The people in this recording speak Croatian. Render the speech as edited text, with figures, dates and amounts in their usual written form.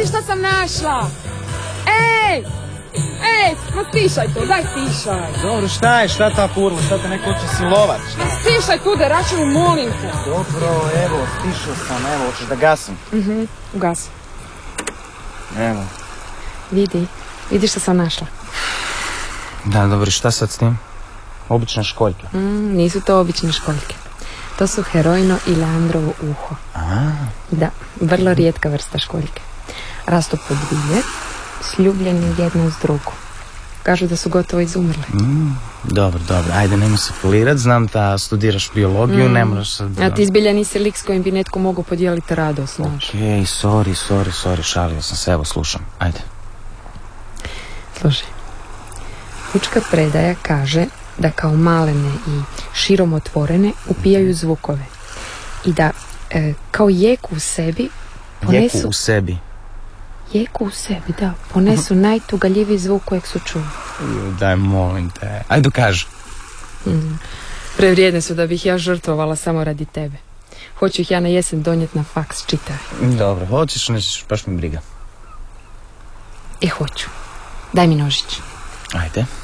vidi šta sam našla. Ej, ma stišaj to, daj stišaj. Dobro, šta ta kurva, šta te neko hoće silovat? Ma stišaj tu da Račinu, molim te. Dobro, evo, stišao sam, evo, hoćeš da gasim? Ugasi. Evo. Vidi šta sam našla. Da, dobro, šta sad s tim? Obične školjke. Nisu to obične školjke. To su heroino i leandrovo uho. Da, vrlo rijetka vrsta školjke. Rastu pod bilje, sljubljeni jedna uz drugu. Kažu da su gotovo izumrle. Dobro, ajde, nemoj se folirat, znam da studiraš biologiju, ne moraš sad... A ti zbilja nisi lik s kojim bi netko mogao podijeliti radost, znaš. Okej, sorry, šalio sam se, evo, slušam, ajde. Slušaj, pučka predaja kaže da kao malene i širom otvorene upijaju zvukove i da kao jeku u sebi ponesu... Jeku u sebi, da, ponesu najtugaljiviji zvuk kojeg su čuli. Daj, molim te, ajde kaži. Prevrijedne su da bih ja žrtvovala samo radi tebe. Hoću ih ja na jesen donijeti na faks, čitaj. Dobro, hoćeš, nećeš, baš mi briga. Hoću. Daj mi nožić. Ajde.